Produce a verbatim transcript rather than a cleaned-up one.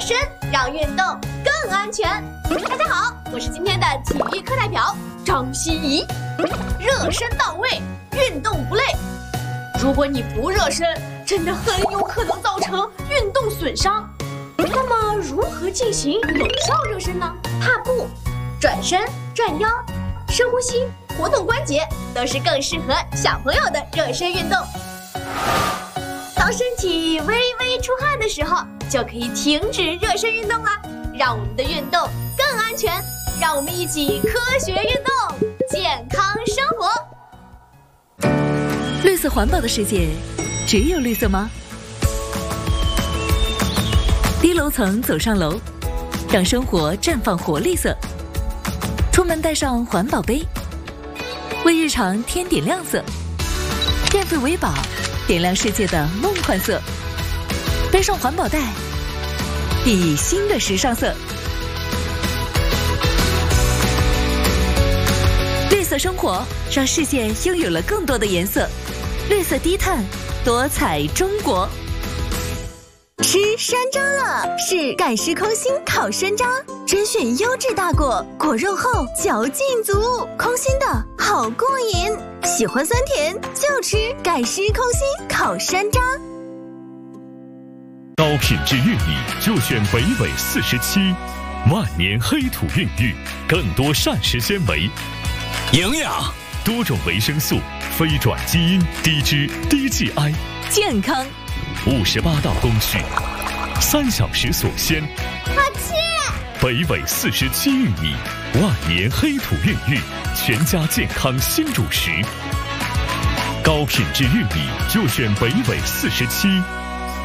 身，让运动更安全。大家好，我是今天的体育课代表张欣怡。热身到位，运动不累。如果你不热身，真的很有可能造成运动损伤。那么如何进行有效热身呢？踏步、转身、转腰、深呼吸、活动关节，都是更适合小朋友的热身运动。当身体微微出汗的时候，就可以停止热身运动啦，让我们的运动更安全。让我们一起科学运动，健康生活。 绿色环保的世界，只有绿色吗？低楼层走上楼，让生活绽放活绿色。出门带上环保杯，为日常添点亮色。电费为宝，点亮世界的梦幻色。背上环保袋，熠熠新的时尚色。绿色生活，让世界拥有了更多的颜色。绿色低碳，多彩中国。 吃山楂了，是盖施空心烤山楂，甄选优质大果，果肉厚，嚼劲足，空心的好过瘾。喜欢酸甜就吃盖施空心烤山楂。 高品质玉米就选北纬四十七，万年黑土孕育，更多膳食纤维、 营养、 多种维生素、非转基因、低脂、低 G I， 健康。 五十八道工序，三小时锁鲜。 好吃！ 北纬四十七玉米，万年黑土孕育，全家健康新主食。高品质玉米就选北纬四十七。